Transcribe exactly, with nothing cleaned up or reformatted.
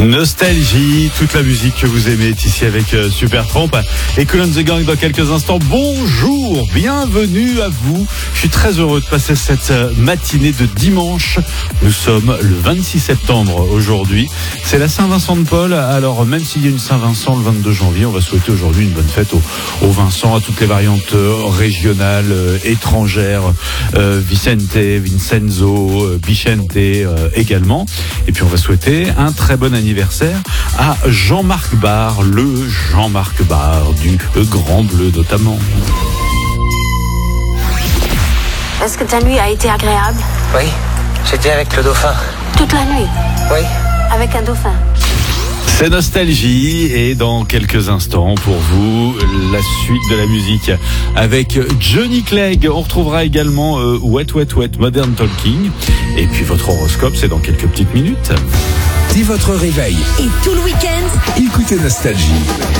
Nostalgie, toute la musique que vous aimez est ici avec euh, Supertramp et Kool and the Gang dans quelques instants. Bonjour, bienvenue à vous. Je suis très heureux de passer cette euh, matinée de dimanche. Nous sommes le vingt-six septembre aujourd'hui. C'est la Saint-Vincent de Paul. Alors même s'il y a une Saint-Vincent le vingt-deux janvier, on va souhaiter aujourd'hui une bonne fête au, au Vincent, à toutes les variantes euh, régionales, euh, étrangères, euh, Vicente, Vincenzo, euh, Bichente euh, également. Et puis on va souhaiter un très bon anniversaire à Jean-Marc Barre, le Jean-Marc Barre du Grand Bleu notamment. Est-ce que ta nuit a été agréable? Oui, j'étais avec le dauphin. Toute la nuit? Oui. Avec un dauphin? C'est Nostalgie et dans quelques instants pour vous la suite de la musique avec Johnny Clegg. On retrouvera également euh, Wet Wet Wet Modern Talking et puis votre horoscope c'est dans quelques petites minutes. Dès votre réveil et tout le week-end, écoutez Nostalgie.